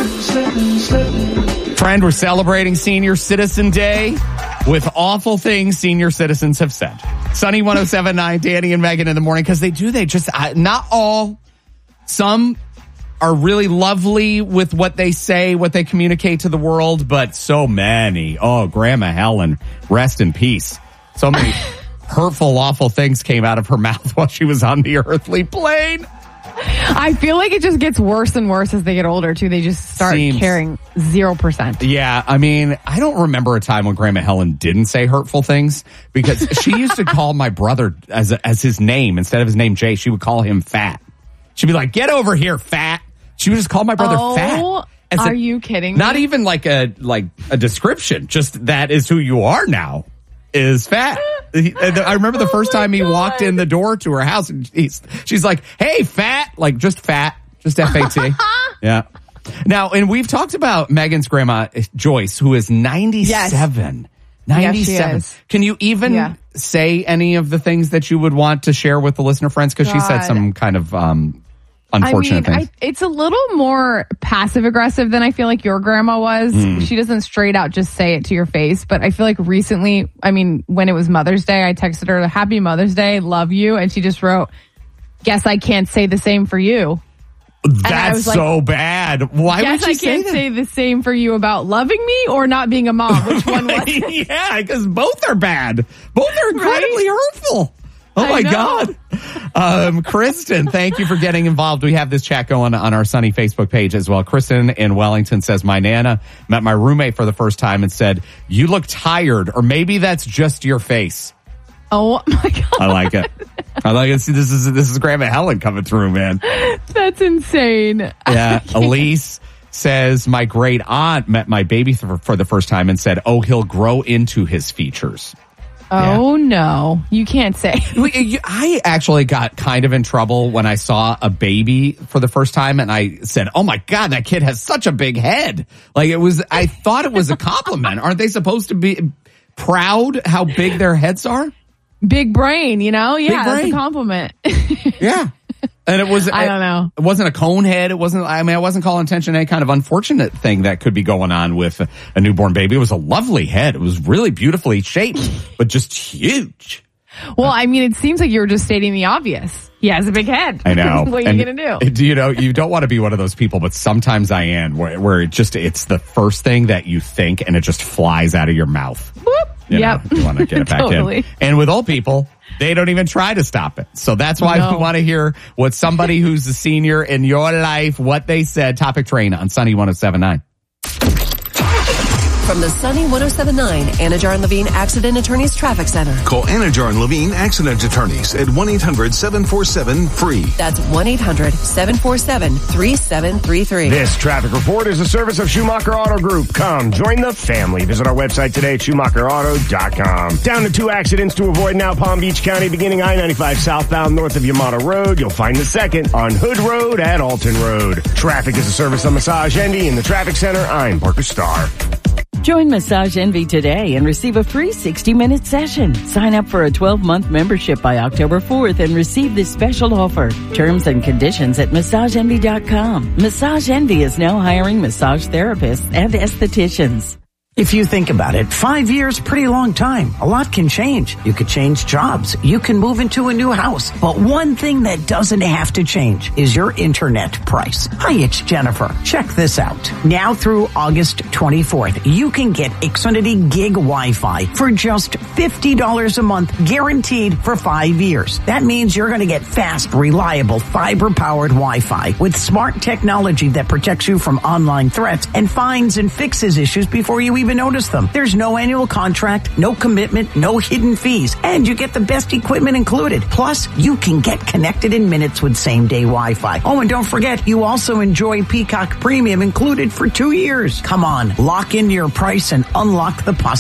Friend, we're celebrating Senior Citizen Day with awful things senior citizens have said. Sunny 107.9, Danny and Megan in the morning, because they just, not all, some are really lovely with what they say, what they communicate to the world, but so many. Oh, Grandma Helen, rest in peace. So many hurtful, awful things came out of her mouth while she was on the earthly plane. I feel like it just gets worse and worse as they get older, too. They just start caring 0%. Yeah, I mean, I don't remember a time when Grandma Helen didn't say hurtful things, because she used to call my brother as his name. Instead of his name, Jay, she would call him fat. She'd be like, get over here, fat. She would just call my brother fat. Are you kidding me? Not even like a description, just that is who you are now, is fat. I remember the first time he walked in the door to her house, and she's like, hey, fat, like just F-A-T. Yeah. Now, and we've talked about Megan's grandma, Joyce, who is 97. Yes. 97. Yes, she is. Can you even say any of the things that you would want to share with the listener friends? Because she said some kind of unfortunate things. It's a little more passive aggressive than I feel like your grandma was. She doesn't straight out just say it to your face, but I feel like recently, when it was Mother's Day, I texted her, Happy Mother's Day, love you, and she just wrote, guess I can't say the same for you. That's so bad. Why would you say that? Guess I can't say the same for you about loving me or not being a mom. Which one was it? Yeah, because both are bad. Both are incredibly hurtful. Oh, my God. Kristen, thank you for getting involved. We have this chat going on our Sunny Facebook page as well. Kristen in Wellington says, my Nana met my roommate for the first time and said, you look tired, or maybe that's just your face. Oh, my God. I like it. See, this is Grandma Helen coming through, man. That's insane. Yeah. Elise says, my great aunt met my baby for the first time and said, oh, he'll grow into his features. Oh, no. You can't say. I actually got kind of in trouble when I saw a baby for the first time, and I said, oh, my God, that kid has such a big head. I thought it was a compliment. Aren't they supposed to be proud how big their heads are? Big brain, Yeah, that's a compliment. Yeah. And it was, I don't know. It wasn't a cone head. It wasn't, I wasn't calling attention to any kind of unfortunate thing that could be going on with a newborn baby. It was a lovely head. It was really beautifully shaped, but just huge. Well, it seems like you were just stating the obvious. He has a big head. I know. What are you going to do? You don't want to be one of those people, but sometimes I am, where it's the first thing that you think and it just flies out of your mouth. Whoop. You want to get it back totally. in. And with old people, they don't even try to stop it. So that's why we want to hear what somebody who's a senior in your life, what they said. Topic Train on Sunny 107.9. From the Sunny 107.9 Anajar and Levine Accident Attorneys Traffic Center. Call Anajar and Levine Accident Attorneys at 1-800-747-FREE. That's 1-800-747-3733. This traffic report is a service of Schumacher Auto Group. Come, join the family. Visit our website today at SchumacherAuto.com. Down to 2 accidents to avoid now, Palm Beach County, beginning I-95 southbound north of Yamato Road. You'll find the second on Hood Road at Alton Road. Traffic is a service of Massage Envy in the Traffic Center. I'm Parker Starr. Join Massage Envy today and receive a free 60-minute session. Sign up for a 12-month membership by October 4th and receive this special offer. Terms and conditions at MassageEnvy.com. Massage Envy is now hiring massage therapists and estheticians. If you think about it, 5 years, pretty long time. A lot can change. You could change jobs. You can move into a new house. But one thing that doesn't have to change is your internet price. Hi, it's Jennifer. Check this out. Now through August 24th, you can get Xfinity Gig Wi-Fi for just $50 a month, guaranteed for 5 years. That means you're going to get fast, reliable, fiber-powered Wi-Fi with smart technology that protects you from online threats and finds and fixes issues before you even notice them. There's no annual contract, no commitment, no hidden fees, and you get the best equipment included. Plus, you can get connected in minutes with same-day Wi-Fi. Oh, and don't forget, you also enjoy Peacock Premium included for 2 years. Come on, lock in your price and unlock the possibilities.